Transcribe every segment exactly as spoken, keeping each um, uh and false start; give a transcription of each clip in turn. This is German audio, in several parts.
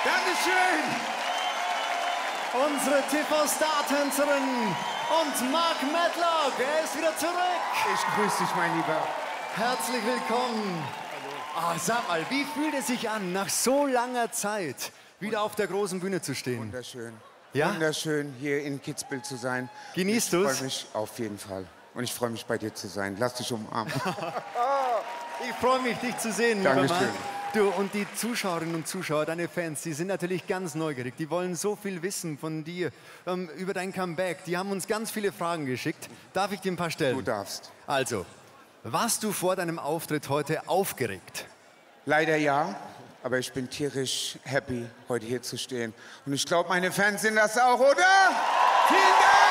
Dankeschön. Unsere T V-Star-Tänzerin und Mark Medlock, er ist wieder zurück. Ich grüße dich, mein Lieber. Herzlich willkommen. Ah, sag mal, wie fühlt es sich an, nach so langer Zeit wieder auf der großen Bühne zu stehen? Wunderschön. Ja? Wunderschön, hier in Kitzbühel zu sein. Genießt du's? Ich freue mich auf jeden Fall. Und ich freue mich, bei dir zu sein. Lass dich umarmen. Ich freue mich, dich zu sehen, lieber Dankeschön. Mark. Du, und die Zuschauerinnen und Zuschauer, deine Fans, die sind natürlich ganz neugierig. Die wollen so viel wissen von dir, ähm, über dein Comeback. Die haben uns ganz viele Fragen geschickt. Darf ich dir ein paar stellen? Du darfst. Also, warst du vor deinem Auftritt heute aufgeregt? Leider ja, aber ich bin tierisch happy, heute hier zu stehen. Und ich glaube, meine Fans sind das auch, oder? Vielen Dank!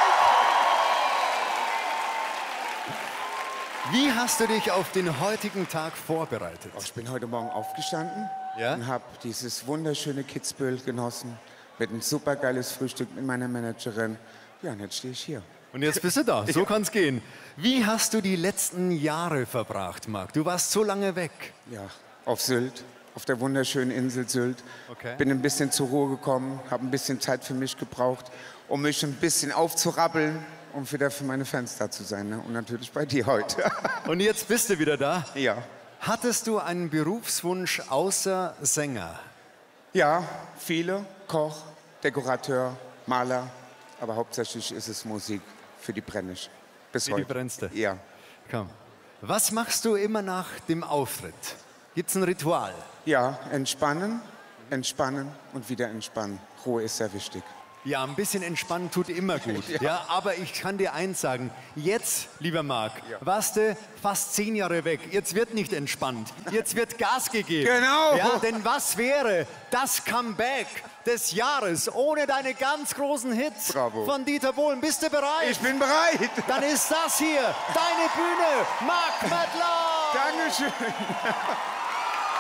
Wie hast du dich auf den heutigen Tag vorbereitet? Oh, ich bin heute Morgen aufgestanden Ja? und habe dieses wunderschöne Kitzbühel genossen mit ein supergeiles Frühstück mit meiner Managerin. Ja, und jetzt stehe ich hier. Und jetzt bist du da, so kann's gehen. Wie hast du die letzten Jahre verbracht, Marc? Du warst so lange weg. Ja, auf Sylt, auf der wunderschönen Insel Sylt. Okay. Bin ein bisschen zur Ruhe gekommen, habe ein bisschen Zeit für mich gebraucht, um mich ein bisschen aufzurappeln, um wieder für meine Fans da zu sein. Ne? Und natürlich bei dir heute. Und jetzt bist du wieder da. Ja. Hattest du einen Berufswunsch außer Sänger? Ja, viele. Koch, Dekorateur, Maler. Aber hauptsächlich ist es Musik für die Brennisch. Bis Wie die heute. brennste. Ja. Komm. Was machst du immer nach dem Auftritt? Gibt's ein Ritual? Ja, entspannen, entspannen und wieder entspannen. Ruhe ist sehr wichtig. Ja, ein bisschen entspannen tut immer gut. ja. Ja. Aber ich kann dir eins sagen. Jetzt, lieber Marc, Ja. warst du fast zehn Jahre weg. Jetzt wird nicht entspannt. Jetzt wird Gas gegeben. Genau. Ja, denn was wäre das Comeback des Jahres ohne deine ganz großen Hits Bravo. von Dieter Bohlen? Bist du bereit? Ich bin bereit. Dann ist das hier deine Bühne, Mark Medlock. Dankeschön.